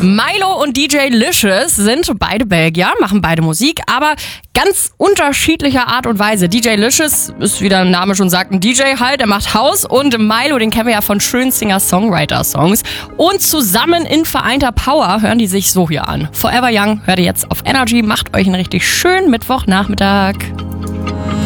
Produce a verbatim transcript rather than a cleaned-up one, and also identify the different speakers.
Speaker 1: Milo und D J Licious sind beide Belgier, machen beide Musik, aber ganz unterschiedlicher Art und Weise. D J Licious ist, wie der Name schon sagt, ein D J halt, der macht House, und Milo, den kennen wir ja von schönen Singer-Songwriter-Songs. Und zusammen in vereinter Power hören die sich so hier an. Forever Young hört ihr jetzt auf Energy, macht euch einen richtig schönen Mittwochnachmittag.